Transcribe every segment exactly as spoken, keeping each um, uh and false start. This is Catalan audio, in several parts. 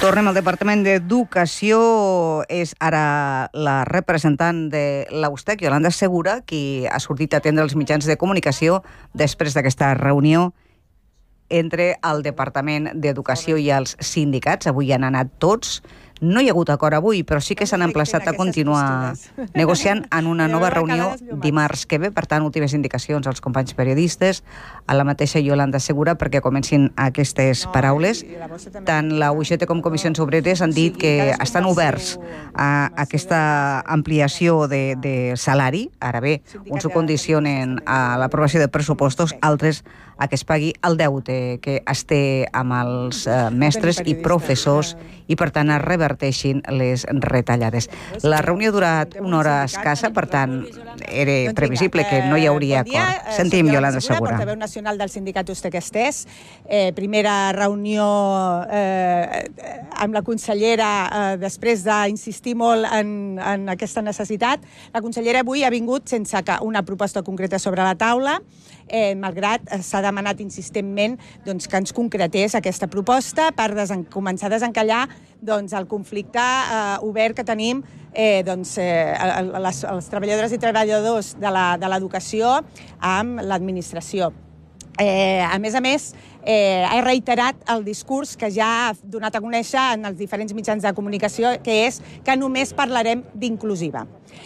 Tornem al Departament d'Educació. És ara la representant de l'Austec, Iolanda Segura, qui ha sortit a atendre els mitjans de comunicació després d'aquesta reunió entre el Departament d'Educació i els sindicats. Avui han anat tots. No hi ha hagut acord avui, però sí que s'han emplaçat a continuar negociant en una nova reunió dimarts que ve. Per tant, últimes indicacions als companys periodistes, a la mateixa Iolanda Segura, perquè comencin aquestes paraules. Tant la U I G T com Comissions Obreres han dit que estan oberts a aquesta ampliació de, de salari. Ara bé, uns ho condicionen a l'aprovació de pressupostos, altres a que es pagui el deute que es té amb els eh, mestres i professors i, per tant, es reverteixin les retallades. La reunió ha durat una hora escassa, per tant, era previsible que no hi hauria acord. Sentim, Iolanda Segura. Portaveu nacional del sindicat Ustec Estès. Eh, primera reunió eh, amb la consellera eh, després d'insistir molt en, en aquesta necessitat. La consellera avui ha vingut sense una proposta concreta sobre la taula, eh, malgrat s'ha demanat insistentment doncs, que ens concretés aquesta proposta per desen començar a desencallar doncs, el conflicte eh, obert que tenim eh, doncs, eh, les, les treballadores i treballadors de l'educació amb l'administració. Eh, a més a més, eh, he reiterat el discurs que ja ha donat a conèixer en els diferents mitjans de comunicació, que és que només parlarem d'inclusiva.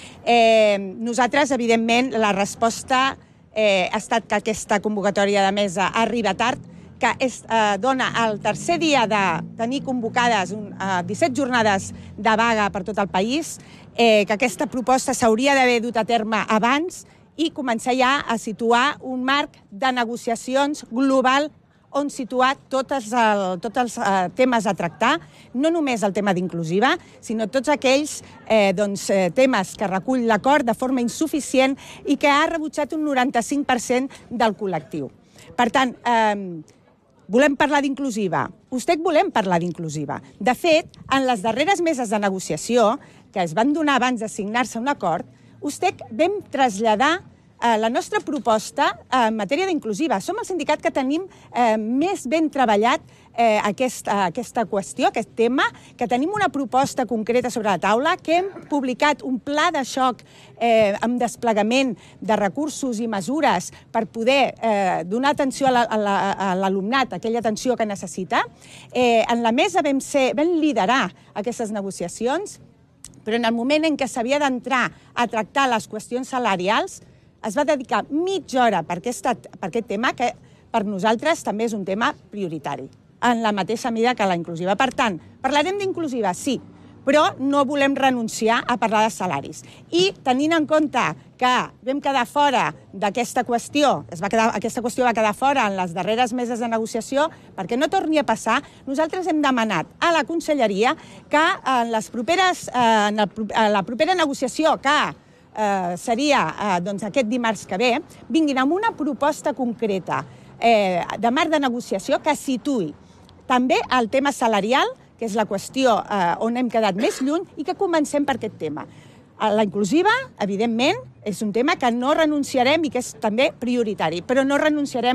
Eh, nosaltres, evidentment, la resposta eh, ha estat que aquesta convocatòria de mesa arriba tard, que es eh, dona el tercer dia de tenir convocades un, eh, disset jornades de vaga per tot el país, eh, que aquesta proposta s'hauria d'haver dut a terme abans i començar ja a situar un marc de negociacions global on situar tots, el, tots els eh, temes a tractar, no només el tema d'inclusiva, sinó tots aquells eh, doncs, eh, temes que recull l'acord de forma insuficient i que ha rebutjat un noranta-cinc per cent del col·lectiu. Per tant, eh, volem parlar d'inclusiva. Ustec volem parlar d'inclusiva. De fet, en les darreres meses de negociació, que es van donar abans de signar-se un acord, Ustec vam traslladar eh, la nostra proposta en matèria d'inclusiva. Som el sindicat que tenim eh, més ben treballat eh, aquesta, aquesta qüestió, aquest tema, que tenim una proposta concreta sobre la taula, que hem publicat un pla de xoc eh, amb desplegament de recursos i mesures per poder eh, donar atenció a l'alumnat, aquella atenció que necessita. Eh, en la mesa vam, ser, vam liderar aquestes negociacions, però en el moment en què s'havia d'entrar a tractar les qüestions salarials, es va dedicar mitja hora per, aquesta, per aquest tema, que per nosaltres també és un tema prioritari, en la mateixa mida que la inclusiva. Per tant, parlarem d'inclusiva, sí, però no volem renunciar a parlar de salaris. I tenint en compte que vam quedar fora d'aquesta qüestió, es va quedar, aquesta qüestió va quedar fora en les darreres meses de negociació, perquè no torni a passar, nosaltres hem demanat a la conselleria que en, les properes, eh, en, el, en la propera negociació, que eh, seria eh, doncs aquest dimarts que ve, vinguin amb una proposta concreta eh, de marc de negociació que situï també el tema salarial, que és la qüestió eh, on hem quedat més lluny, i que comencem per aquest tema. La inclusiva, evidentment, és un tema que no renunciarem i que és també prioritari, però no renunciarem